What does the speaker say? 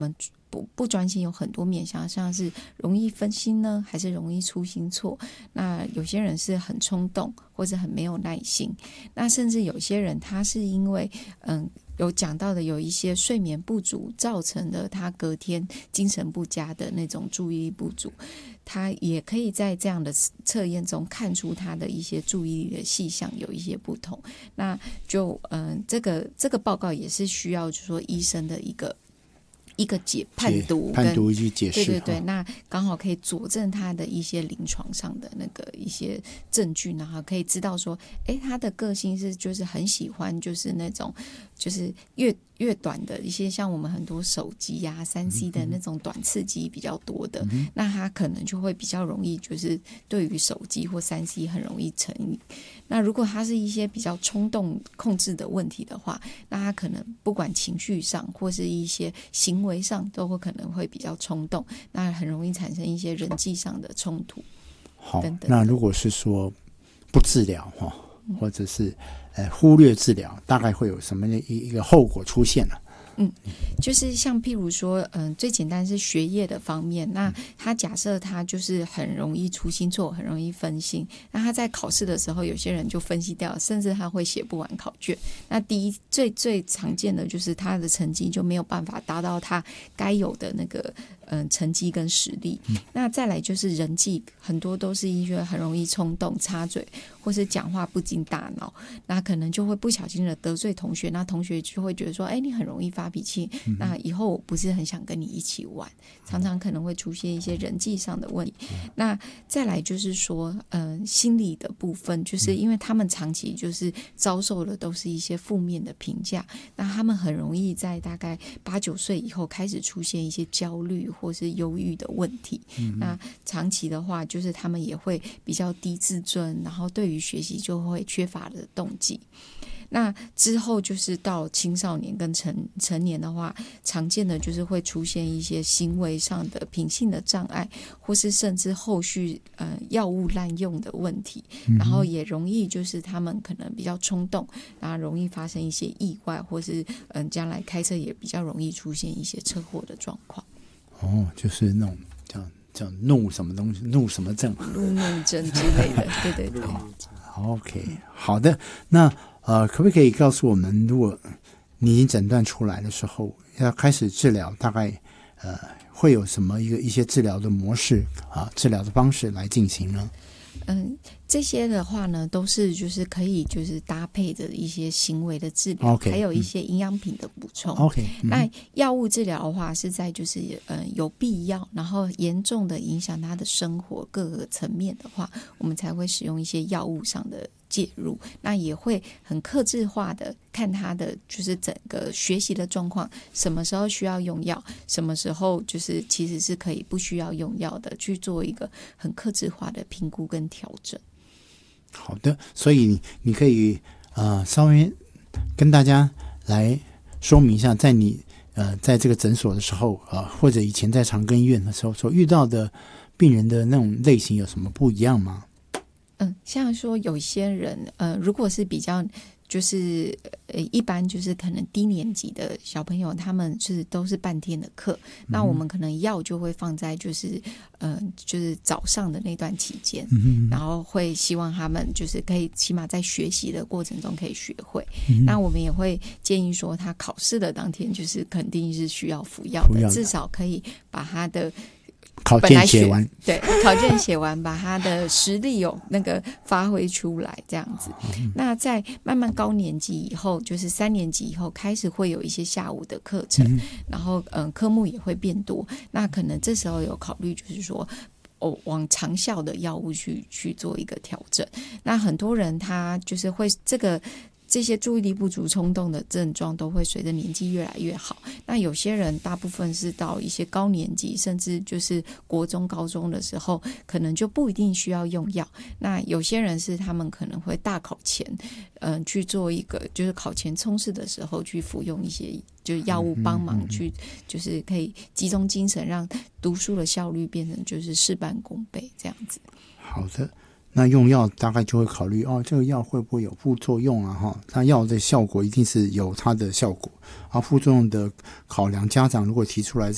不专心有很多面向，像是容易分心呢，还是容易粗心错？那有些人是很冲动，或者很没有耐心。那甚至有些人他是因为有讲到的有一些睡眠不足造成的他隔天精神不佳的那种注意力不足，他也可以在这样的测验中看出他的一些注意力的细项有一些不同。那就这个报告也是需要就是说医生的一个判读以及解释，对，那刚好可以佐证他的一些临床上的那个一些证据，然后可以知道说他的个性是就是很喜欢就是那种就是越短的一些，像我们很多手机啊 3C 的那种短刺激比较多的，那他可能就会比较容易就是对于手机或 3C 很容易成瘾。那如果他是一些比较冲动控制的问题的话，那他可能不管情绪上或是一些行为上都会可能会比较冲动，那很容易产生一些人际上的冲突。 好， 等等。 那如果是说不治疗或者是忽略治疗，大概会有什么一个后果出现呢？ 就是像譬如说最简单是学业的方面，那他假设他就是很容易粗心错，很容易分心，那他在考试的时候有些人就分析掉，甚至他会写不完考卷。那最常见的就是他的成绩就没有办法达到他该有的那个成绩跟实力。那再来就是人际，很多都是因为很容易冲动插嘴，或是讲话不经大脑，那可能就会不小心的得罪同学，那同学就会觉得说你很容易发脾气，那以后我不是很想跟你一起玩，常常可能会出现一些人际上的问题。那再来就是说心理的部分，就是因为他们长期就是遭受的都是一些负面的评价，那他们很容易在大概8、9岁以后开始出现一些焦虑或是忧郁的问题。那长期的话就是他们也会比较低自尊，然后对于学习就会缺乏了动机。那之后就是到青少年跟成年的话，常见的就是会出现一些行为上的品性的障碍，或是甚至后续药物滥用的问题，然后也容易就是他们可能比较冲动，然后容易发生一些意外，或是将来开车也比较容易出现一些车祸的状况。 就是那种叫怒什么东西，怒什么症， 路怒症之类的，对。 OK， 好的，那可不可以告诉我们，如果你已经诊断出来的时候，要开始治疗，大概会有什么一些治疗的模式治疗的方式来进行呢？ 这些的话呢，都是就是可以就是搭配着一些行为的治疗，还有一些营养品的补充。那药物治疗的话，是在就是有必要，然后严重的影响他的生活各个层面的话，我们才会使用一些药物上的介入。那也会很客制化的看他的就是整个学习的状况，什么时候需要用药，什么时候就是其实是可以不需要用药的，去做一个很客制化的评估跟调整。 好的，所以你可以稍微跟大家来说明一下，在你在这个诊所的时候或者以前在长庚医院的时候所遇到的病人的那种类型有什么不一样吗？ 像说有些人如果是比较就是一般就是可能低年级的小朋友，他们是都是半天的课，那我们可能药就会放在就是早上的那段期间，然后会希望他们就是可以起码在学习的过程中可以学会。那我们也会建议说，他考试的当天就是肯定是需要服药的，至少可以把他的考卷写完， 对，考卷写完，把他的实力有那个发挥出来，这样子。那在慢慢高年级以后，就是3年级以后，开始会有一些下午的课程，然后科目也会变多。那可能这时候有考虑，就是说往长效的药物去做一个调整。那很多人他就是会这些注意力不足冲动的症状都会随着年纪越来越好。那有些人大部分是到一些高年级，甚至就是国中高中的时候，可能就不一定需要用药。那有些人是他们可能会大考前去做一个就是考前冲刺的时候去服用一些就是药物帮忙去就是可以集中精神，让读书的效率变成就是事半功倍这样子。 好的，那用药大概就会考虑这个药会不会有副作用那药的效果一定是有它的效果，副作用的考量家长如果提出来